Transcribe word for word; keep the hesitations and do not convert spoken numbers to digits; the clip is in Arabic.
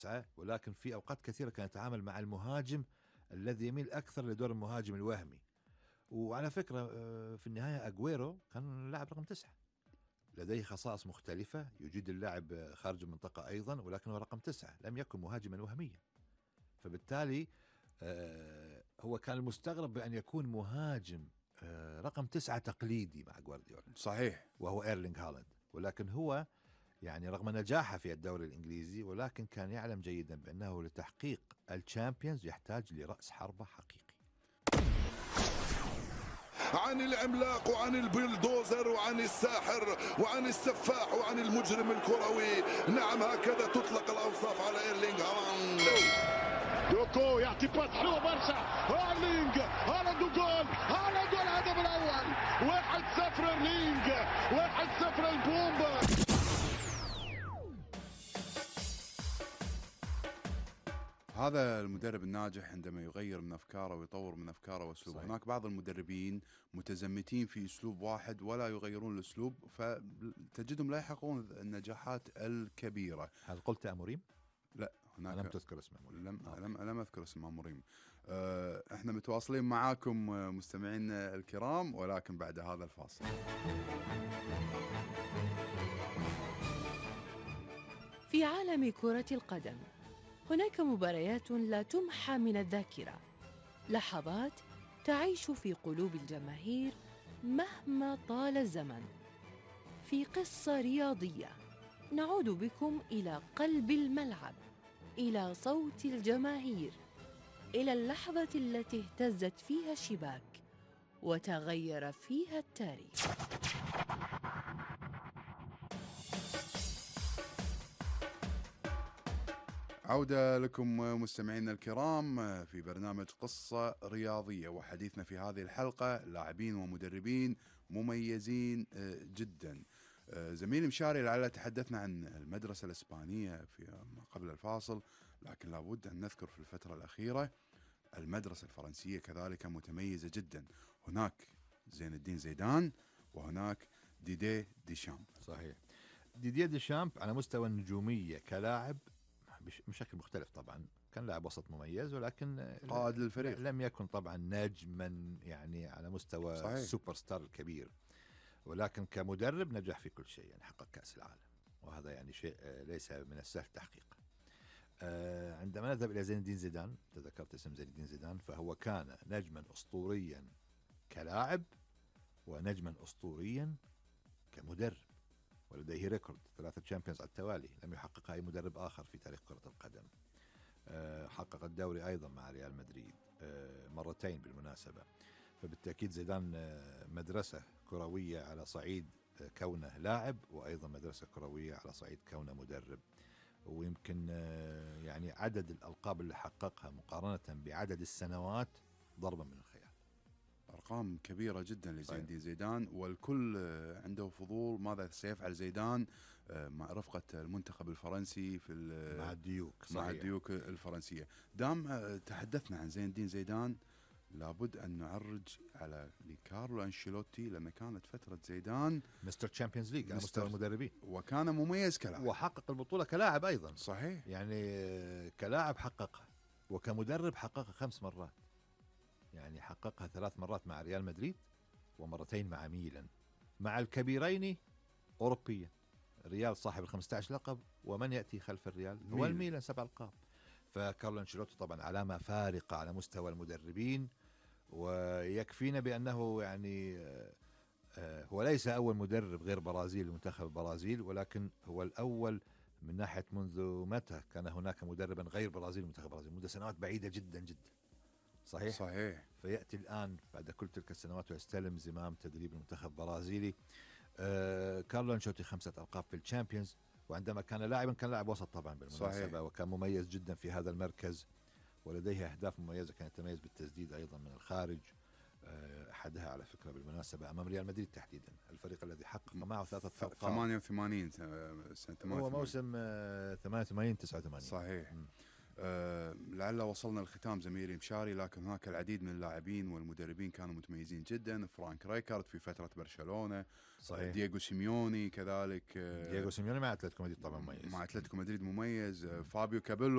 ولكن في أوقات كثيرة كان يتعامل مع المهاجم الذي يميل أكثر لدور المهاجم الوهمي. وعلى فكرة في النهاية أغويرو كان لاعب رقم تسعة، لديه خصائص مختلفة، يجيد اللعب خارج المنطقة أيضا، ولكنه رقم تسعة، لم يكن مهاجما وهميا. فبالتالي هو كان المستغرب بأن يكون مهاجم رقم تسعة تقليدي مع غوارديولا. صحيح. وهو إيرلينغ هالاند. ولكن هو يعني رغم نجاحه في الدوري الإنجليزي، ولكن كان يعلم جيدا بأنه لتحقيق الشامبيونز يحتاج لرأس حربة حقيقي. عن العملاق وعن البلدوزر وعن الساحر وعن السفاح وعن المجرم الكروي. نعم، هكذا تطلق الأوصاف على إيرلينغ هالاند. دوكو يعطي باس حلو برشا. إيرلينغ هالاند وجول. هالاند والهدف الأول. واحد صفر إيرلينغ، واحد صفر البومبا. هذا المدرب الناجح عندما يغير من أفكاره ويطور من أفكاره وأسلوبه. صحيح. هناك بعض المدربين متزمتين في أسلوب واحد ولا يغيرون الأسلوب، فتجدهم لا يحققون النجاحات الكبيرة. هل قلت أموريم؟ لا، هناك لم تذكر اسم أموريم. لم آه. لم لم أذكر اسم أموريم. أه احنا متواصلين معاكم مستمعينا الكرام، ولكن بعد هذا الفاصل. في عالم كرة القدم هناك مباريات لا تمحى من الذاكرة، لحظات تعيش في قلوب الجماهير مهما طال الزمن. في قصة رياضية نعود بكم إلى قلب الملعب، إلى صوت الجماهير، إلى اللحظة التي اهتزت فيها الشباك وتغير فيها التاريخ. عودة لكم مستمعينا الكرام في برنامج قصة رياضية، وحديثنا في هذه الحلقة لاعبين ومدربين مميزين جدا. زميلي مشاري، لعل تحدثنا عن المدرسة الإسبانية في قبل الفاصل، لكن لابد أن نذكر في الفترة الأخيرة المدرسة الفرنسية كذلك متميزة جدا. هناك زين الدين زيدان وهناك ديدي ديشامب. صحيح. ديدي ديشامب على مستوى النجومية كلاعب بشكل مختلف طبعا، كان لاعب وسط مميز، ولكن قائد للفريق، لم يكن طبعا نجما يعني على مستوى صحيح. السوبر ستار الكبير، ولكن كمدرب نجح في كل شيء، يعني حقق كأس العالم، وهذا يعني شيء ليس من السهل تحقيقه. عندما نذهب إلى زين الدين زيدان، تذكرت اسم زين الدين زيدان، فهو كان نجما أسطوريا كلاعب ونجما أسطوريا كمدرب، ولديه ريكورد ثلاثة تشامبيونز على التوالي لم يحققها أي مدرب آخر في تاريخ كرة القدم. أه حقق الدوري أيضا مع ريال مدريد أه مرتين بالمناسبة. فبالتأكيد زيدان أه مدرسة كروية على صعيد أه كونه لاعب، وأيضا مدرسة كروية على صعيد كونه مدرب. ويمكن أه يعني عدد الألقاب اللي حققها مقارنة بعدد السنوات ضربة من الخيال. أرقام كبيرة جدا لزين الدين زيدان، والكل عنده فضول ماذا سيفعل زيدان مع رفقة المنتخب الفرنسي في مع الديوك. مع الديوك الفرنسية. دام تحدثنا عن زين الدين زيدان، لابد أن نعرج على كارلو أنشيلوتي، لما كانت فترة زيدان مستر تشامبيونز ليج على مستوى المدربين، وكان مميز كلاعب وحقق البطولة كلاعب أيضا. صحيح. يعني كلاعب حققها، وكمدرب حققها خمس مرات، يعني حققها ثلاث مرات مع ريال مدريد ومرتين مع ميلان، مع الكبيرين أوروبيا. ريال صاحب الخمسة عشر لقب، ومن يأتي خلف الريال هو الميلان سبع ألقاب. فكارلو أنشيلوتي طبعا علامة فارقة على مستوى المدربين، ويكفينا بأنه يعني هو ليس أول مدرب غير برازيل لمنتخب البرازيل، ولكن هو الأول من ناحية منذ متى كان هناك مدربا غير برازيل لمنتخب البرازيل، منذ سنوات بعيدة جدا جدا. صحيح؟ صحيح. فيأتي الآن بعد كل تلك السنوات ويستلم زمام تدريب المنتخب البرازيلي. آه كارلو أنشيلوتي خمسة ألقاب في الشامبيونز، وعندما كان لاعبا كان لاعب وسط طبعا بالمناسبة. صحيح. وكان مميز جدا في هذا المركز، ولديه أهداف مميزة، كان يتميز بالتسديد أيضا من الخارج. آه أحدها على فكرة بالمناسبة أمام ريال مدريد تحديدا، الفريق الذي حقق معه ثلاثة ألقاب. ثمانية وثمانين سنة ثمانية وثمانين. هو موسم آه ثمانية وثمانين تسعة وثمانين. صحيح. م. أه لعل وصلنا لختام زميلي مشاري، لكن هناك العديد من اللاعبين والمدربين كانوا متميزين جدا. فرانك رايكارد في فترة برشلونة. صحيح. دييغو سيميوني كذلك. دييغو سيميوني مع أتلتيكو مدريد طبعا مميز. مع أتلتيكو مدريد مميز. فابيو كابيلو